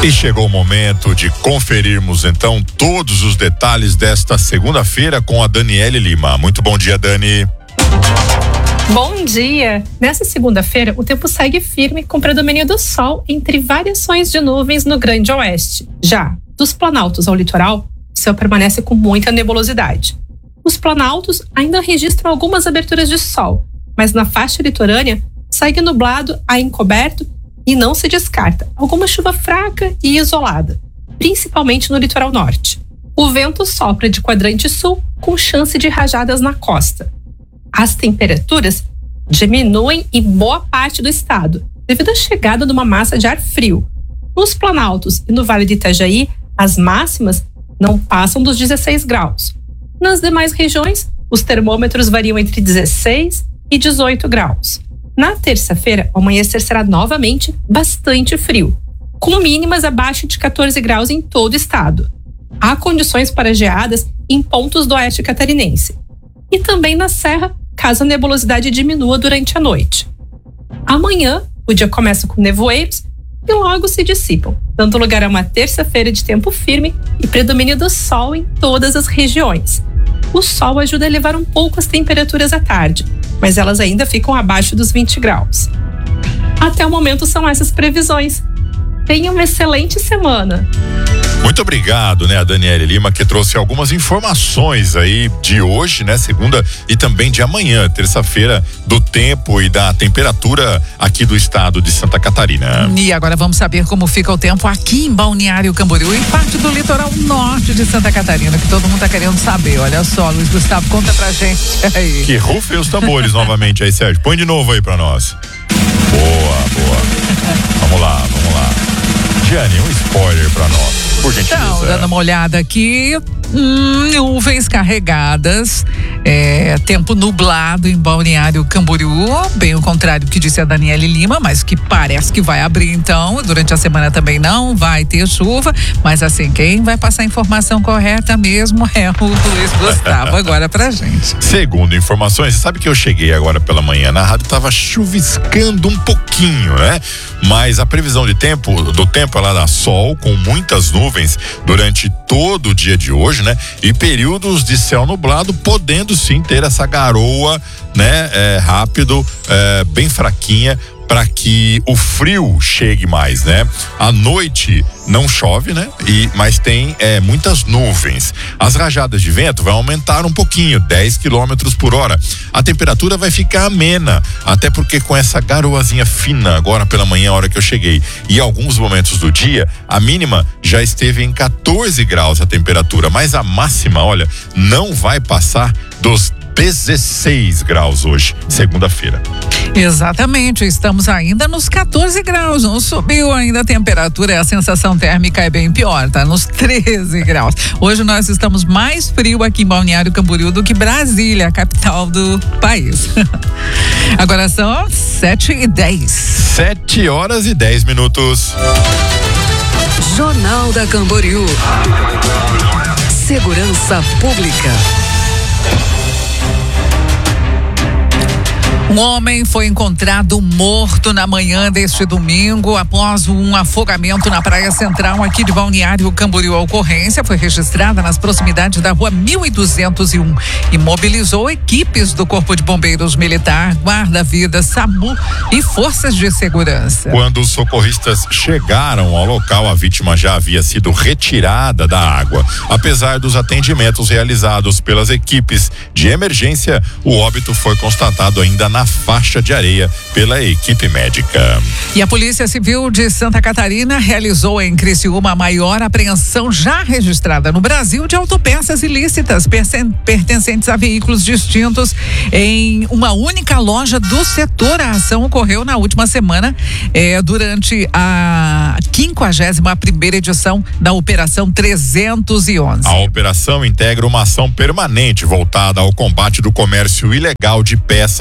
E chegou o momento de conferirmos então todos os detalhes desta segunda-feira com a Daniele Lima. Muito bom dia, Dani. Bom dia! Nessa segunda-feira, o tempo segue firme com predomínio do sol entre variações de nuvens no Grande Oeste. Já dos planaltos ao litoral, o céu permanece com muita nebulosidade. Os planaltos ainda registram algumas aberturas de sol, mas na faixa litorânea segue nublado a encoberto e não se descarta alguma chuva fraca e isolada, principalmente no litoral norte. O vento sopra de quadrante sul com chance de rajadas na costa. As temperaturas diminuem em boa parte do estado, devido à chegada de uma massa de ar frio. Nos Planaltos e no Vale do Itajaí, as máximas não passam dos 16 graus. Nas demais regiões, os termômetros variam entre 16 e 18 graus. Na terça-feira, o amanhecer será novamente bastante frio, com mínimas abaixo de 14 graus em todo o estado. Há condições para geadas em pontos do oeste catarinense. E também na Serra, caso a nebulosidade diminua durante a noite. Amanhã, o dia começa com nevoeiros e logo se dissipam, dando lugar a uma terça-feira de tempo firme e predomínio do sol em todas as regiões. O sol ajuda a elevar um pouco as temperaturas à tarde, mas elas ainda ficam abaixo dos 20 graus. Até o momento são essas previsões. Tenha uma excelente semana. Muito obrigado, a Daniele Lima, que trouxe algumas informações aí de hoje, segunda e também de amanhã, terça-feira, do tempo e da temperatura aqui do estado de Santa Catarina. E agora vamos saber como fica o tempo aqui em Balneário Camboriú e parte do litoral norte de Santa Catarina, que todo mundo tá querendo saber. Olha só, Luiz Gustavo, conta pra gente aí. Que rufem os tambores novamente aí, Sérgio. Põe de novo aí pra nós. Boa. Vamos lá. Giane, um spoiler pra nós. Por gentileza. Então, dando uma olhada aqui, nuvens carregadas, tempo nublado em Balneário Camboriú, bem o contrário do que disse a Daniele Lima, mas que parece que vai abrir então, durante a semana também não vai ter chuva, mas assim, quem vai passar a informação correta mesmo é o Luiz Gustavo agora pra gente. Segundo informações, você sabe que eu cheguei agora pela manhã, na rádio tava chuviscando um pouquinho, mas a previsão do tempo ela dá sol com muitas nuvens durante todo o dia de hoje, e períodos de céu nublado, podendo sim ter essa garoa, rápido, bem fraquinha, para que o frio chegue mais, À noite não chove, mas tem muitas nuvens. As rajadas de vento vão aumentar um pouquinho, 10 km por hora. A temperatura vai ficar amena, até porque com essa garoazinha fina agora pela manhã, a hora que eu cheguei, e alguns momentos do dia, a mínima já esteve em 14 graus a temperatura, mas a máxima, olha, não vai passar dos 16 graus hoje, segunda-feira. Exatamente, estamos ainda nos 14 graus, não subiu ainda a temperatura, a sensação térmica é bem pior, tá nos 13 graus. Hoje nós estamos mais frio aqui em Balneário Camboriú do que Brasília, a capital do país. Agora são 7h10. 7h10. Jornal da Camboriú. Segurança Pública. Um homem foi encontrado morto na manhã deste domingo após um afogamento na praia central aqui de Balneário Camboriú. A ocorrência foi registrada nas proximidades da rua 1201 e mobilizou equipes do Corpo de Bombeiros Militar, Guarda-Vida, SAMU e forças de segurança. Quando os socorristas chegaram ao local, a vítima já havia sido retirada da água. Apesar dos atendimentos realizados pelas equipes de emergência, o óbito foi constatado ainda na faixa de areia pela equipe médica. E a Polícia Civil de Santa Catarina realizou em Criciúma a maior apreensão já registrada no Brasil de autopeças ilícitas pertencentes a veículos distintos em uma única loja do setor. A ação ocorreu na última semana, durante a 51ª edição da Operação 311. A operação integra uma ação permanente voltada ao combate do comércio ilegal de peças automotores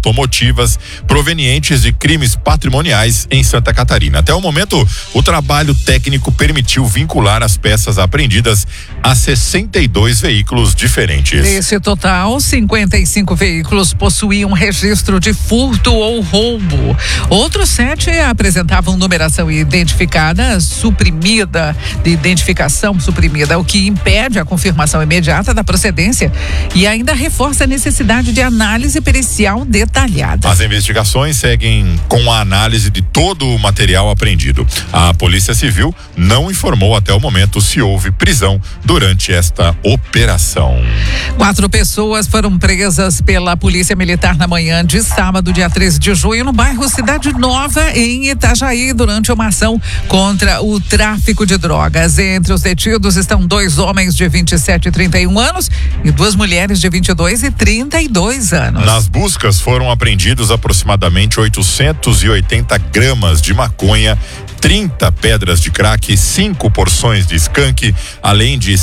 automotivas provenientes de crimes patrimoniais em Santa Catarina. Até o momento, o trabalho técnico permitiu vincular as peças apreendidas a 62 veículos diferentes. Desse total, 55 veículos possuíam registro de furto ou roubo. Outros 7 apresentavam numeração identificada suprimida, de identificação suprimida, o que impede a confirmação imediata da procedência e ainda reforça a necessidade de análise pericial detalhada. As investigações seguem com a análise de todo o material apreendido. A Polícia Civil não informou até o momento se houve prisão durante esta operação. 4 pessoas foram presas pela Polícia Militar na manhã de sábado, dia 13 de junho, no bairro Cidade Nova, em Itajaí, durante uma ação contra o tráfico de drogas. Entre os detidos estão 2 homens de 27 e 31 anos e 2 mulheres de 22 e 32 anos. Nas buscas foram apreendidos aproximadamente 880 gramas de maconha, 30 pedras de crack, 5 porções de skunk, além de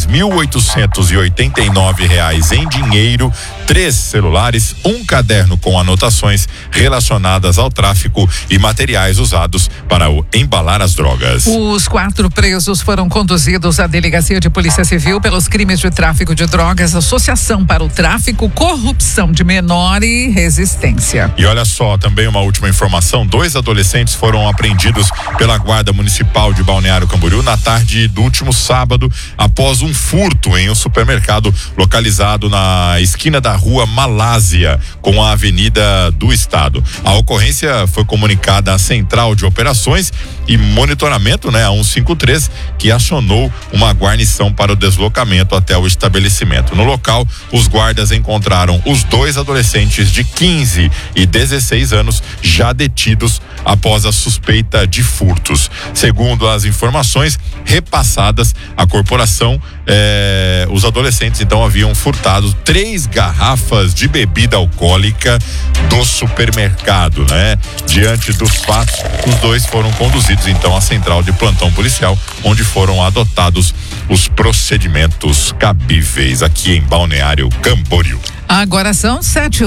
R$6.889 em dinheiro, 3 celulares, um caderno com anotações relacionadas ao tráfico e materiais usados para embalar as drogas. Os 4 presos foram conduzidos à Delegacia de Polícia Civil pelos crimes de tráfico de drogas, associação para o tráfico, corrupção de menor e resistência. E olha só, também uma última informação: 2 adolescentes foram apreendidos pela Guarda Municipal de Balneário Camboriú na tarde do último sábado, após um furto em um supermercado localizado na esquina da Rua Malásia com a Avenida do Estado. A ocorrência foi comunicada à Central de Operações e Monitoramento, a 153, que acionou uma guarnição para o deslocamento até o estabelecimento. No local, os guardas encontraram os 2 adolescentes de 15 e 16 anos já detidos após a suspeita de furtos. Segundo as informações repassadas à corporação, os adolescentes então haviam furtado 3 garrafas de bebida alcoólica do supermercado, Diante dos fatos, os 2 foram conduzidos então à central de plantão policial, onde foram adotados os procedimentos cabíveis aqui em Balneário Camboriú. Agora são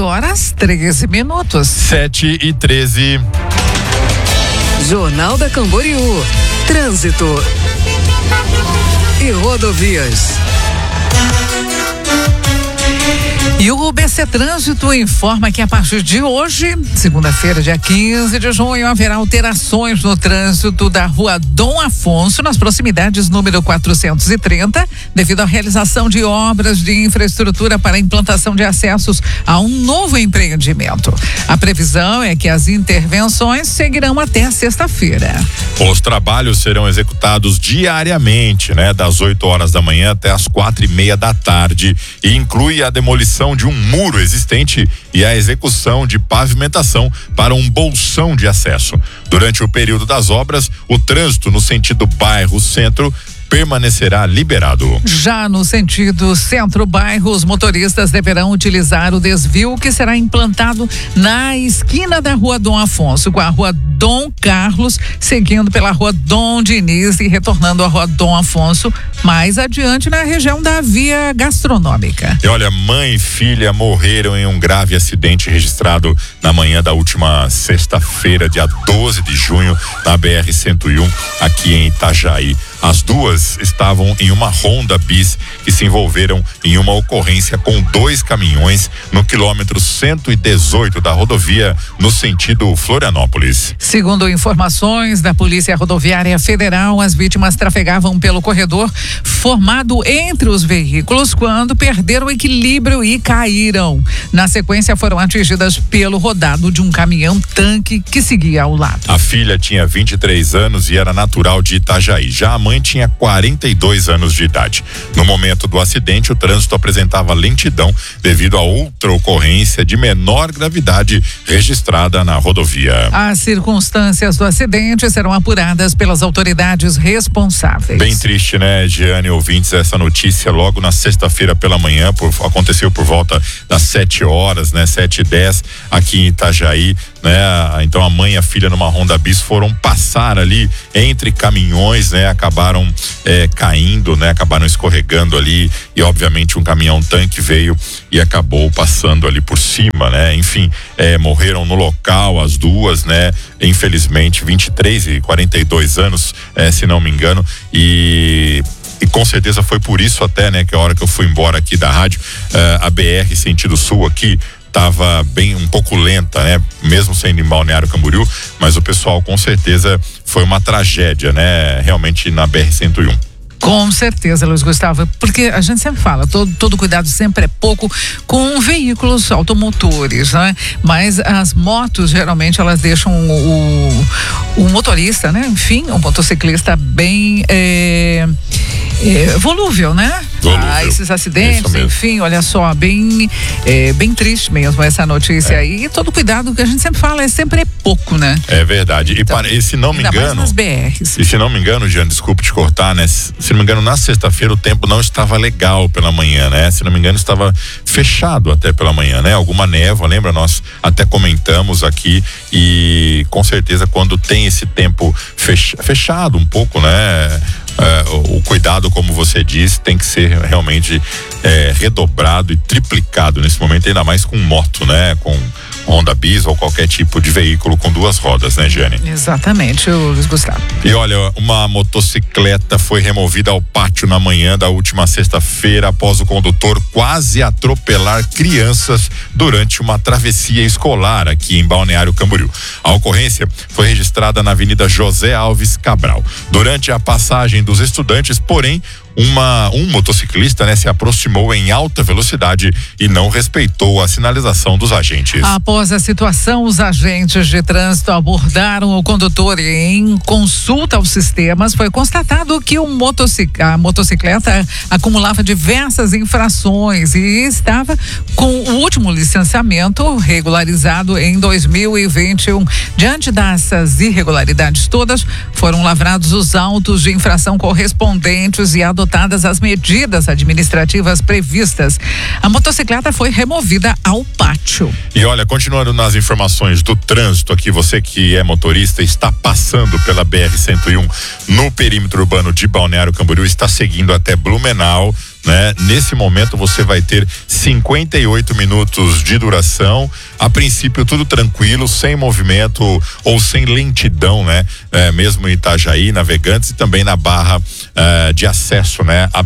7h13. 7h13. Jornal da Camboriú. Trânsito e rodovias. E o BC Trânsito informa que a partir de hoje, segunda-feira, dia 15 de junho, haverá alterações no trânsito da Rua Dom Afonso, nas proximidades número 430, devido à realização de obras de infraestrutura para a implantação de acessos a um novo empreendimento. A previsão é que as intervenções seguirão até sexta-feira. Os trabalhos serão executados diariamente, das 8 horas da manhã até as 4:30 da tarde, e inclui a demolição de um muro existente e a execução de pavimentação para um bolsão de acesso. Durante o período das obras, o trânsito no sentido bairro-centro permanecerá liberado. Já no sentido centro-bairro, os motoristas deverão utilizar o desvio que será implantado na esquina da Rua Dom Afonso com a Rua Dom Carlos, seguindo pela Rua Dom Diniz e retornando à Rua Dom Afonso, mais adiante na região da Via Gastronômica. E olha, mãe e filha morreram em um grave acidente registrado na manhã da última sexta-feira, dia 12 de junho, na BR-101, aqui em Itajaí. As duas estavam em uma Honda Bis que se envolveram em uma ocorrência com 2 caminhões no quilômetro 118 da rodovia, no sentido Florianópolis. Segundo informações da Polícia Rodoviária Federal, as vítimas trafegavam pelo corredor formado entre os veículos quando perderam o equilíbrio e caíram. Na sequência, foram atingidas pelo rodado de um caminhão-tanque que seguia ao lado. A filha tinha 23 anos e era natural de Itajaí. Já a mãe tinha 42 anos de idade. No momento do acidente, o trânsito apresentava lentidão devido a outra ocorrência de menor gravidade registrada na rodovia. As circunstâncias do acidente serão apuradas pelas autoridades responsáveis. Bem triste, Giane, ouvintes, essa notícia logo na sexta-feira pela manhã, aconteceu por volta das 7 horas, 7:10, aqui em Itajaí. né? Então a mãe e a filha numa Honda Bis foram passar ali entre caminhões, né? Acabaram caindo, né? Acabaram escorregando ali e obviamente um caminhão-tanque veio e acabou passando ali por cima, né? Enfim, morreram no local as duas, né? Infelizmente, 23 e 42 anos, se não me engano, e com certeza foi por isso até, né? Que a hora que eu fui embora aqui da rádio, a BR sentido sul aqui estava bem um pouco lenta, né? Mesmo sendo em Balneário Camboriú, mas o pessoal com certeza foi uma tragédia, né? Realmente na BR-101. Com certeza, Luiz Gustavo, porque a gente sempre fala, todo cuidado sempre é pouco com veículos automotores, né? Mas as motos, geralmente, elas deixam o motorista, né? Enfim, o motociclista bem volúvel, né? A esses acidentes, enfim, olha só, bem triste mesmo essa notícia aí. E todo cuidado que a gente sempre fala sempre é pouco, né? É verdade. E se não me engano, nas BRs. E se não me engano, Jean, desculpe te cortar, né? Se não me engano, na sexta-feira o tempo não estava legal pela manhã, né? Se não me engano, estava fechado até pela manhã, né? Alguma névoa, lembra? Nós até comentamos aqui e com certeza quando tem esse tempo fechado um pouco, né? O cuidado, como você disse, tem que ser realmente redobrado e triplicado nesse momento, ainda mais com moto, né? Com Honda Bis ou qualquer tipo de veículo com duas rodas, né, Jane? Exatamente, Luiz Gustavo. E olha, uma motocicleta foi removida ao pátio na manhã da última sexta-feira após o condutor quase atropelar crianças durante uma travessia escolar aqui em Balneário Camboriú. A ocorrência foi registrada na Avenida José Alves Cabral. Durante a passagem dos estudantes, porém, um motociclista, né, se aproximou em alta velocidade e não respeitou a sinalização dos agentes. Após a situação, os agentes de trânsito abordaram o condutor e em consulta aos sistemas foi constatado que a motocicleta acumulava diversas infrações e estava com o último licenciamento regularizado em 2021. Diante dessas irregularidades todas, foram lavrados os autos de infração correspondentes e adotadas as medidas administrativas previstas. A motocicleta foi removida ao pátio. E olha, continuando nas informações do trânsito aqui, você que é motorista, está passando pela BR-101 no perímetro urbano de Balneário Camboriú, está seguindo até Blumenau, né? Nesse momento você vai ter 58 minutos de duração. A princípio tudo tranquilo, sem movimento ou sem lentidão, né? Mesmo em Itajaí, Navegantes e também na barra de acesso, né? A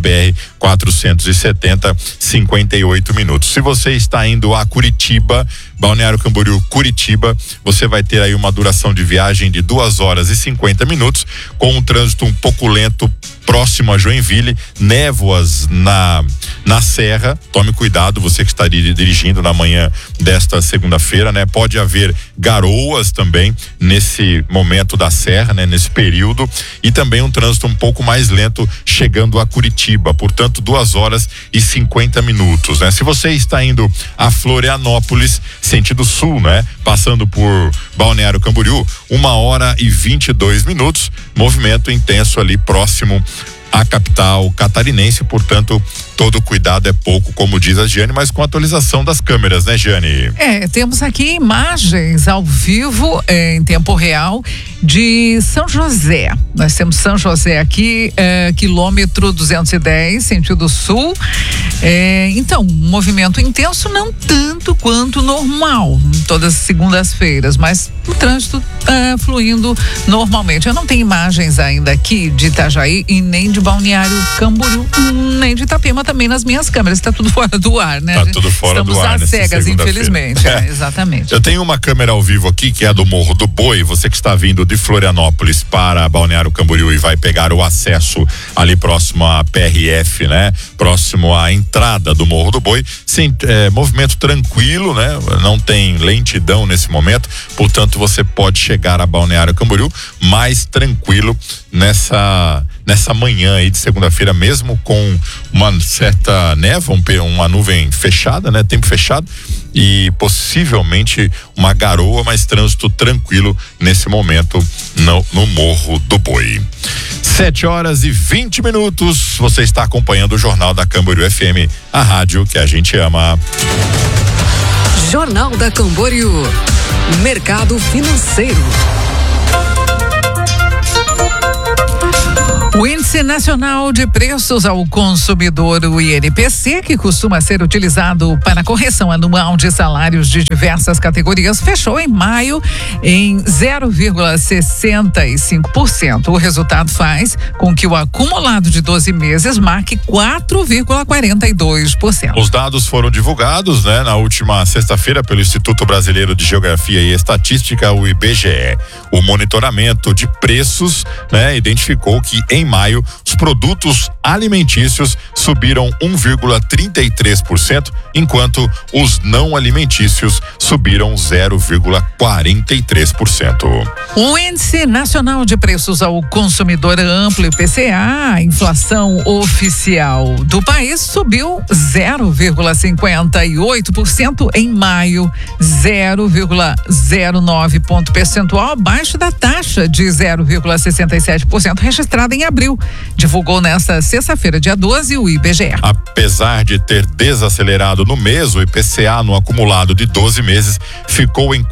BR-470, 58 minutos. Se você está indo a Curitiba, Balneário Camboriú, Curitiba, você vai ter aí uma duração de viagem de 2 horas e 50 minutos, com um trânsito um pouco lento próximo a Joinville, névoas na serra. Tome cuidado, você que está dirigindo na manhã desta segunda-feira, né? Pode haver garoas também nesse momento da serra, né? Nesse período, e também um trânsito um pouco mais lento chegando a Curitiba, portanto 2 horas e 50 minutos, né? Se você está indo a Florianópolis, sentido sul, né? Passando por Balneário Camboriú, 1 hora e 22 minutos, movimento intenso ali próximo à capital catarinense, portanto todo cuidado é pouco, como diz a Giane, mas com atualização das câmeras, né, Giane? Temos aqui imagens ao vivo, em tempo real, de São José. Nós temos São José aqui, quilômetro 210, sentido sul. Então, movimento intenso, não tanto quanto normal, todas as segundas-feiras, mas o trânsito fluindo normalmente. Eu não tenho imagens ainda aqui de Itajaí e nem de Balneário Camboriú, nem de Itapema também nas minhas câmeras. Está tudo fora do ar, né? Tá tudo fora do ar. Estamos às cegas, infelizmente. Exatamente. Eu tenho uma câmera ao vivo aqui que é do Morro do Boi. Você que está vindo de Florianópolis para Balneário Camboriú e vai pegar o acesso ali próximo à PRF, né? Próximo à entrada do Morro do Boi. Sim, movimento tranquilo, né? Não tem lentidão nesse momento, portanto você pode chegar a Balneário Camboriú mais tranquilo nessa manhã aí de segunda-feira, mesmo com uma certa névoa, uma nuvem fechada, né? Tempo fechado e possivelmente uma garoa, mas trânsito tranquilo nesse momento no Morro do Boi. 7 horas e 20 minutos. Você está acompanhando o Jornal da Camboriú FM, a rádio que a gente ama. Jornal da Camboriú. Mercado Financeiro. O Índice Nacional de Preços ao Consumidor, o INPC, que costuma ser utilizado para a correção anual de salários de diversas categorias, fechou em maio em 0,65%. O resultado faz com que o acumulado de 12 meses marque 4,42%. Os dados foram divulgados, na última sexta-feira pelo Instituto Brasileiro de Geografia e Estatística, o IBGE. O monitoramento de preços, identificou que em maio, os produtos alimentícios subiram 1,33%, enquanto os não alimentícios subiram 0,43%. O Índice Nacional de Preços ao Consumidor Amplo, IPCA, a inflação oficial do país subiu 0,58% em maio, 0,09 ponto percentual abaixo da taxa de 0,67% registrada em abril. Divulgou nesta sexta-feira, dia 12, o IBGE. Apesar de ter desacelerado no mês, o IPCA no acumulado de 12 meses ficou em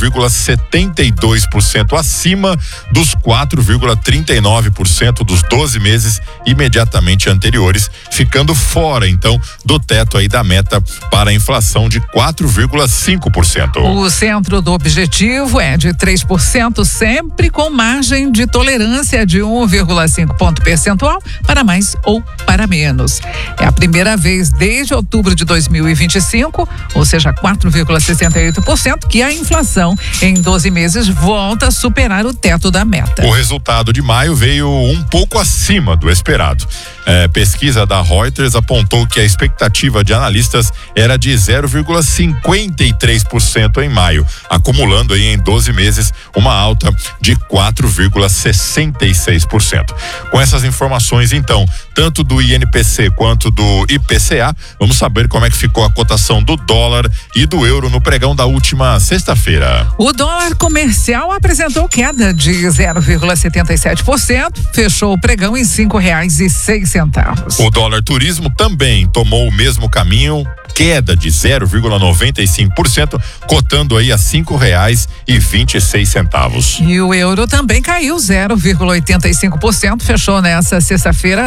4,72% acima dos 4,39% dos 12 meses imediatamente anteriores, ficando fora então do teto aí da meta para a inflação de 4,5%. O centro do objetivo é de 3%, sempre com margem de tolerância de 1,5 ponto percentual para mais ou para menos. É a primeira vez desde outubro de 2025, ou seja, 4,68%, que a inflação em 12 meses volta a superar o teto da meta. O resultado de maio veio um pouco acima do esperado. Pesquisa da Reuters apontou que a expectativa de analistas era de 0,53% em maio, acumulando aí em 12 meses uma alta de 4,66%. Com essas informações, então, tanto do INPC quanto do IPCA, vamos saber como é que ficou a cotação do dólar e do euro no pregão da última sexta-feira. O dólar comercial apresentou queda de 0,77%, fechou o pregão em R$5,06. O dólar turismo também tomou o mesmo caminho, queda de 0,95%, cotando aí a R$5,26. E o euro também caiu 0,85%, fechou nessa sexta-feira a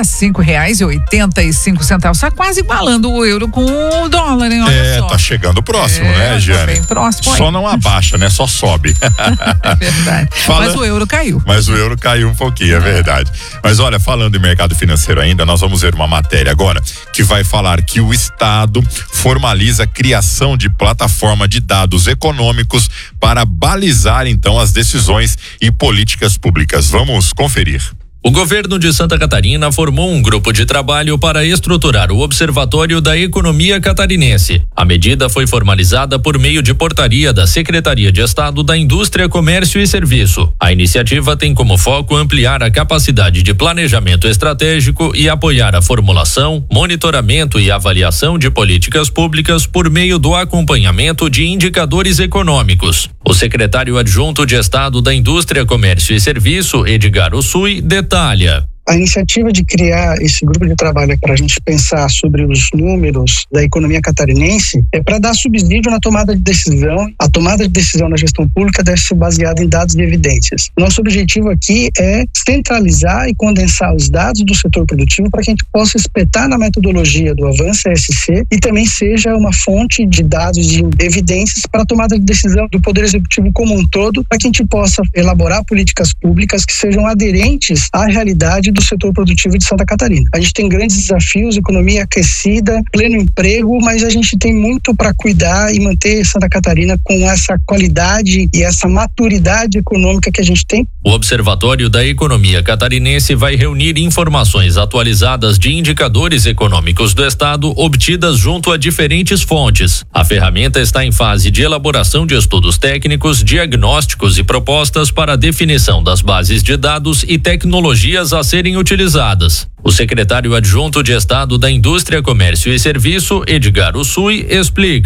R$5,85. Está quase igualando o euro com o dólar, hein? Olha só. Tá chegando próximo, Giane? Tá bem próximo. Só não abaixa, só sobe. É verdade. Mas o euro caiu. Mas o euro caiu um pouquinho, é verdade. Mas olha, falando em mercado financeiro ainda, nós vamos ver uma matéria agora que vai falar que o Estado formaliza a criação de plataforma de dados econômicos para balizar então as decisões e políticas públicas. Vamos conferir. O governo de Santa Catarina formou um grupo de trabalho para estruturar o Observatório da Economia Catarinense. A medida foi formalizada por meio de portaria da Secretaria de Estado da Indústria, Comércio e Serviço. A iniciativa tem como foco ampliar a capacidade de planejamento estratégico e apoiar a formulação, monitoramento e avaliação de políticas públicas por meio do acompanhamento de indicadores econômicos. O secretário adjunto de Estado da Indústria, Comércio e Serviço, Edgar Ussui, detalha. A iniciativa de criar esse grupo de trabalho para a gente pensar sobre os números da economia catarinense é para dar subsídio na tomada de decisão. A tomada de decisão na gestão pública deve ser baseada em dados e evidências. Nosso objetivo aqui é centralizar e condensar os dados do setor produtivo para que a gente possa espetar na metodologia do Avança ESC e também seja uma fonte de dados e de evidências para a tomada de decisão do Poder Executivo como um todo, para que a gente possa elaborar políticas públicas que sejam aderentes à realidade do setor produtivo de Santa Catarina. A gente tem grandes desafios, economia aquecida, pleno emprego, mas a gente tem muito para cuidar e manter Santa Catarina com essa qualidade e essa maturidade econômica que a gente tem. O Observatório da Economia Catarinense vai reunir informações atualizadas de indicadores econômicos do Estado obtidas junto a diferentes fontes. A ferramenta está em fase de elaboração de estudos técnicos, diagnósticos e propostas para a definição das bases de dados e tecnologias a serem utilizadas. O secretário adjunto de Estado da Indústria, Comércio e Serviço, Edgar Ussui, explica.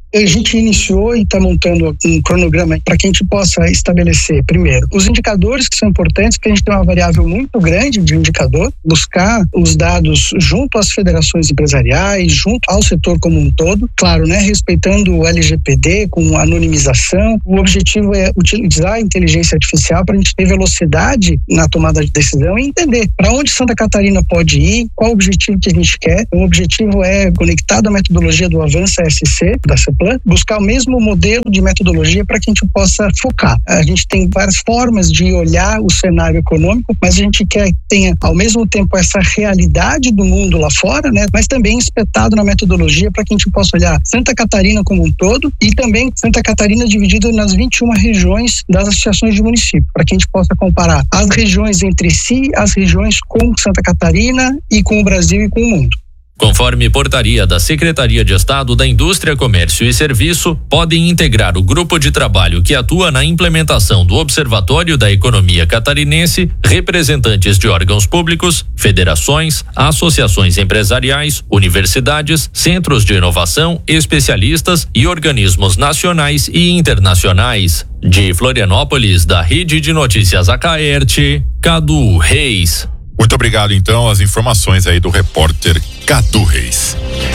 A gente iniciou e está montando um cronograma para que a gente possa estabelecer, primeiro, os indicadores que são importantes, porque a gente tem uma variável muito grande de indicador, buscar os dados junto às federações empresariais, junto ao setor como um todo, claro, né, respeitando o LGPD com anonimização. O objetivo é utilizar a inteligência artificial para a gente ter velocidade na tomada de decisão e entender para onde Santa Catarina pode ir, qual o objetivo que a gente quer. O objetivo é, conectado à metodologia do Avança SC, da CEPLAN, buscar o mesmo modelo de metodologia para que a gente possa focar. A gente tem várias formas de olhar o cenário econômico, mas a gente quer que tenha ao mesmo tempo essa realidade do mundo lá fora, né? Mas também espetado na metodologia para que a gente possa olhar Santa Catarina como um todo e também Santa Catarina dividida nas 21 regiões das associações de município, para que a gente possa comparar as regiões entre si, as regiões com Santa Catarina e com o Brasil e com o mundo. Conforme portaria da Secretaria de Estado da Indústria, Comércio e Serviço, podem integrar o grupo de trabalho que atua na implementação do Observatório da Economia Catarinense representantes de órgãos públicos, federações, associações empresariais, universidades, centros de inovação, especialistas e organismos nacionais e internacionais. De Florianópolis, da Rede de Notícias Acaerte, Cadu Reis. Muito obrigado, então, as informações aí do repórter Cadu Reis.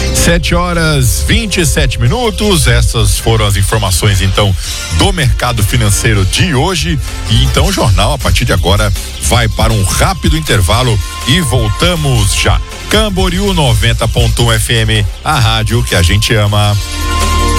7h27. Essas foram as informações, então, do mercado financeiro de hoje. E então o jornal, a partir de agora, vai para um rápido intervalo e voltamos já. Camboriú 90.1 FM, a rádio que a gente ama.